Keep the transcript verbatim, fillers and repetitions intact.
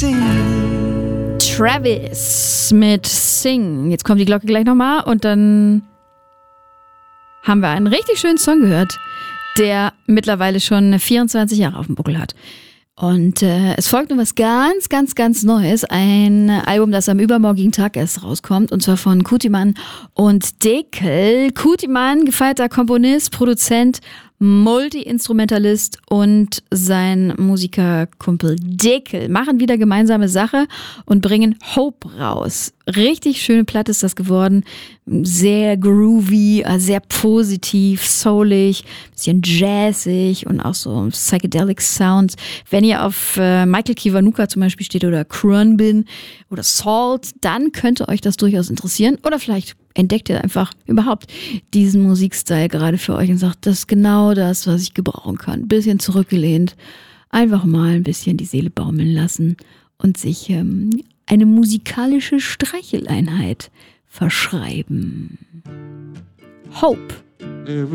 sing. Travis mit Sing. Jetzt kommt die Glocke gleich nochmal und dann haben wir einen richtig schönen Song gehört, der mittlerweile schon vierundzwanzig Jahre auf dem Buckel hat. Und äh, es folgt nun was ganz, ganz, ganz Neues. Ein Album, das am übermorgigen Tag erst rauskommt. Und zwar von Kutiman und Dekel. Kutiman, gefeierter Komponist, Produzent, Multi-Instrumentalist und sein Musikerkumpel Dekel machen wieder gemeinsame Sache und bringen Hope raus. Richtig schöne Platte ist das geworden. Sehr groovy, sehr positiv, soulig, bisschen jazzig und auch so psychedelic Sounds. Wenn ihr auf äh, Michael Kiwanuka zum Beispiel steht oder Khruangbin oder Salt, dann könnte euch das durchaus interessieren. Oder vielleicht entdeckt ihr einfach überhaupt diesen Musikstil gerade für euch und sagt, das ist genau das, was ich gebrauchen kann. Bisschen zurückgelehnt, einfach mal ein bisschen die Seele baumeln lassen und sich ähm, eine musikalische Streicheleinheit verschreiben. Hope.